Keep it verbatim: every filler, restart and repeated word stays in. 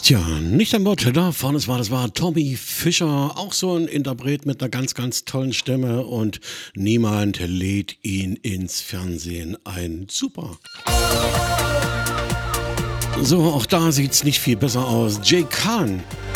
Tja, nicht ein Wort davon. Es war, das war Tommy Fischer, auch so ein Interpret mit einer ganz, ganz tollen Stimme und niemand lädt ihn ins Fernsehen ein. Super. So, auch da sieht's nicht viel besser aus. Jay Khan